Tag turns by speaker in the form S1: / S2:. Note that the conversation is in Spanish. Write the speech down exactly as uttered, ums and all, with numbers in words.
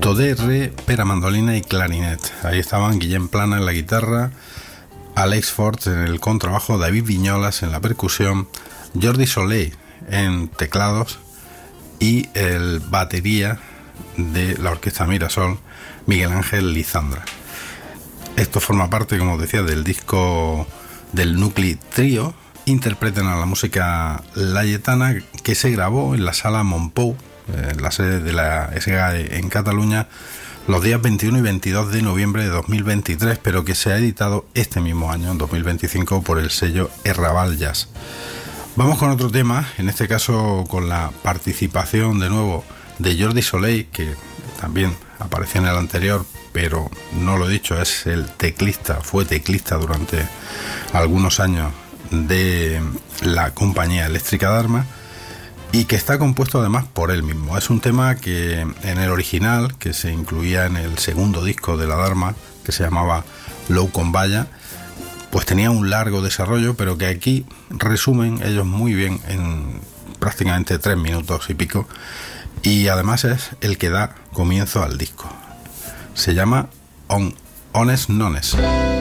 S1: Do, re, pera, mandolina y clarinet. Ahí estaban Guillem Plana en la guitarra, Alex Ford en el contrabajo, David Viñolas en la percusión, Jordi Soler en teclados y el batería de la orquesta Mirasol, Miguel Ángel Lizandra. Esto forma parte, como os decía, del disco del Nucli Trio. Interpretan a la música layetana, que se grabó en la Sala Montpou, en la sede de la S G A E en Cataluña, los días veintiuno y veintidós de noviembre de dos mil veintitrés, pero que se ha editado este mismo año, en dos mil veinticinco, por el sello Errabal Jazz. Vamos con otro tema, en este caso con la participación de nuevo de Jordi Soler, que también apareció en el anterior, pero no lo he dicho, es el teclista, fue teclista durante algunos años de la compañía eléctrica Dharma, y que está compuesto además por él mismo. Es un tema que en el original, que se incluía en el segundo disco de la Dharma, que se llamaba Low Convaya, pues tenía un largo desarrollo, pero que aquí resumen ellos muy bien en prácticamente tres minutos y pico, y además es el que da comienzo al disco. Se llama On Ones Nones.